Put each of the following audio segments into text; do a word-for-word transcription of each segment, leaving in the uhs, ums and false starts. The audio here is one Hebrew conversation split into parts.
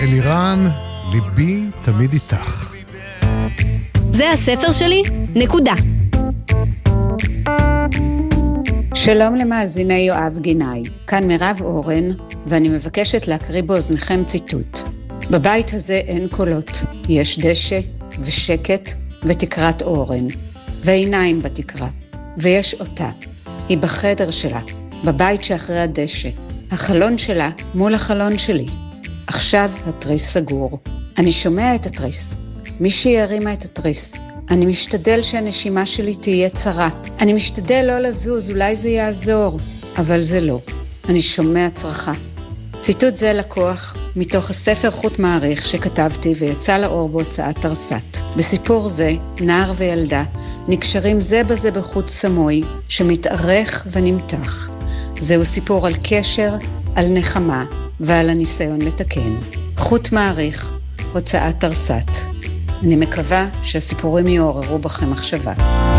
אלירן, ליבי תמיד איתך. זה הספר שלי, נקודה. שלום למאזיני יואב גינאי, כאן מירב אורן, ואני מבקשת להקריא באוזניכם ציטוט. בבית הזה אין קולות, יש דשא ושקט ותקרת אורן, ועיניים בתקרה, ויש אותה. היא בחדר שלה, בבית שאחרי הדשא. החלון שלה מול החלון שלי. עכשיו התריס סגור. אני שומע את התריס. מישהי הרימה את התריס. אני משתדל שהנשימה שלי תהיה צרה. אני משתדל לא לזוז, אולי זה יעזור, אבל זה לא. אני שומע צרחה. ציטוט זה לקוח מתוך הספר חוט מעריך שכתבתי ויצא לאור בהוצאת תרסת. בסיפור זה, נער וילדה נקשרים זה בזה בחוט סמוי שמתארך ונמתח. זהו סיפור על קשר, על נחמה ועל הניסיון לתקן. חוט מעריך, הוצאת תרסת. אני מקווה שהסיפורים יעוררו בכם מחשבה.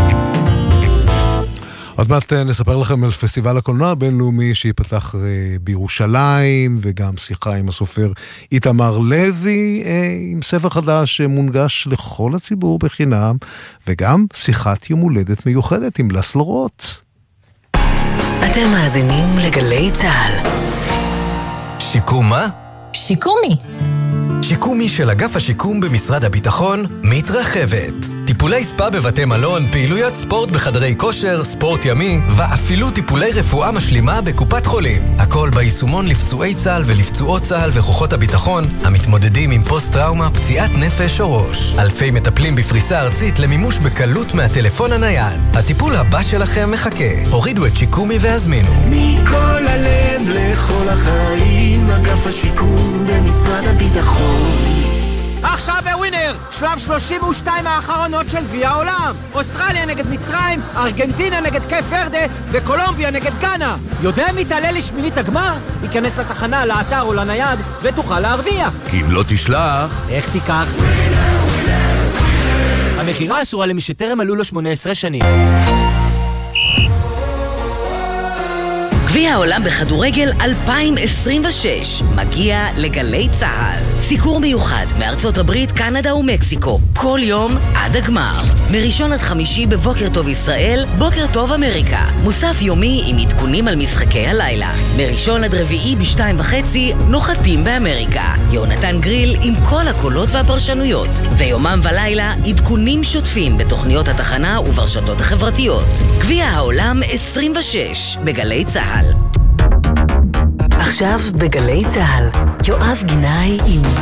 עוד מעט נספר לכם על פסטיבל הקולנוע הבינלאומי שיפתח בירושלים, וגם שיחה עם הסופר איתמר לוי עם ספר חדש שמונגש לכל הציבור בחינם, וגם שיחת יום הולדת מיוחדת עם לסלו רוט. אתם מאזינים לגלי צהל. שיקום מה? שיקומי. שיקומי של אגף השיקום במשרד הביטחון מתרחבת. טיפולי ספה בבתי מלון, פעילויות ספורט בחדרי כושר, ספורט ימי, ואפילו טיפולי רפואה משלימה בקופת חולים. הכל ביישומון לפצועי צה"ל ולפצועות צה"ל וכוחות הביטחון המתמודדים עם פוסט-טראומה, פציעת נפש או ראש. אלפי מטפלים בפריסה ארצית למימוש בקלות מהטלפון הנייד. הטיפול הבא שלכם מחכה. הורידו את שיקומי והזמינו. מכל הלב לכל החיים, אגף השיקום במשרד הביטחון. עכשיו בווינר, שלב שלושים ושתיים האחרונות של גביע העולם. אוסטרליה נגד מצרים, ארגנטינה נגד קייפ ורדה וקולומביה נגד גאנה. יודע מי תעלה לשמינית הגמר? ייכנס לתחנה, לאתר או לנייד ותוכל להרוויח. כי אם לא תשלח, איך תיקח? המחירה אסורה למי שטרם מלאו לו שמונה עשרה שנים. גביע העולם בכדורגל אלפיים עשרים ושש מגיע לגלי צהל. סיקור מיוחד מארצות הברית, קנדה ומקסיקו. כל יום עד הגמר. מראשון עד חמישי בבוקר טוב ישראל, בוקר טוב אמריקה. מוסף יומי עם עדכונים על משחקי הלילה. מראשון עד רביעי בשתיים וחצי, נוחתים באמריקה. יונתן גריל עם כל הקולות והפרשנויות. ויומם ולילה, עדכונים שוטפים בתוכניות התחנה וברשתות החברתיות. גביע העולם עשרים ושש בגלי צהל. עכשיו בגלי צהל, יואב גינאי עם